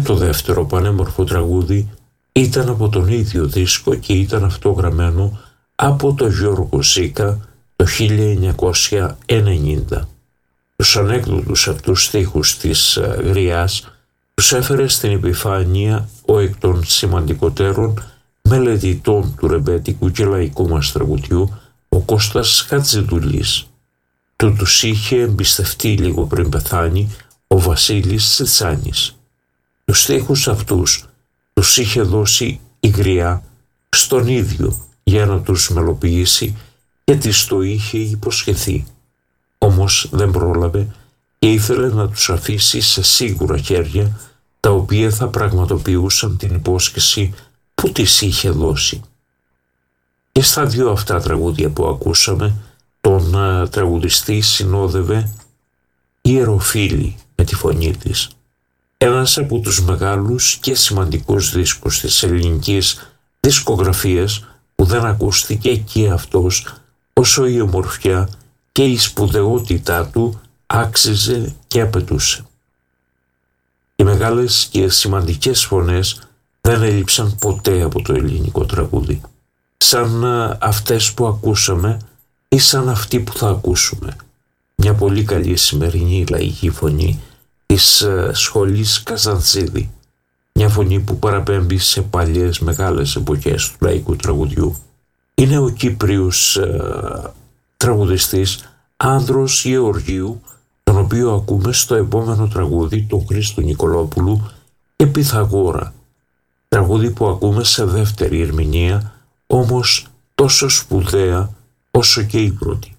το δεύτερο πανέμορφο τραγούδι ήταν από τον ίδιο δίσκο και ήταν αυτό γραμμένο από τον Γιώργο Ζήκα το 1990. Τους ανέκδοτους αυτούς στίχους της Γριάς τους έφερε στην επιφάνεια ο εκ των σημαντικότερων μελετητών του ρεμπέτικου και λαϊκού μας τραγουδιού, ο Κώστας Χατζηδουλής. Τους είχε εμπιστευτεί λίγο πριν πεθάνει ο Βασίλης Τσιτσάνης. Τους στίχους αυτούς τους είχε δώσει η Γριά στον ίδιο για να τους μελοποιήσει και της το είχε υποσχεθεί. Όμως δεν πρόλαβε και ήθελε να τους αφήσει σε σίγουρα χέρια, τα οποία θα πραγματοποιούσαν την υπόσχεση που της είχε δώσει. Και στα δύο αυτά τραγούδια που ακούσαμε, τον τραγουδιστή συνόδευε η Εροφίλη με τη φωνή της. Ένας από τους μεγάλους και σημαντικούς δίσκους της ελληνικής δισκογραφίας που δεν ακούστηκε και αυτός όσο η ομορφιά και η σπουδαιότητά του άξιζε και απαιτούσε. Οι μεγάλες και σημαντικές φωνές δεν έλειψαν ποτέ από το ελληνικό τραγούδι, σαν αυτές που ακούσαμε ή σαν αυτή που θα ακούσουμε. Μια πολύ καλή σημερινή λαϊκή φωνή της σχολής Καζαντζίδη, μια φωνή που παραπέμπει σε παλιές μεγάλες εποχές του λαϊκού τραγουδιού. Είναι ο Κύπριος τραγουδιστής Άνδρος Γεωργίου, τον οποίο ακούμε στο επόμενο τραγούδι του Χρήστου Νικολόπουλου και Πυθαγόρα, τραγούδι που ακούμε σε δεύτερη ερμηνεία, όμως τόσο σπουδαία όσο και η πρώτη.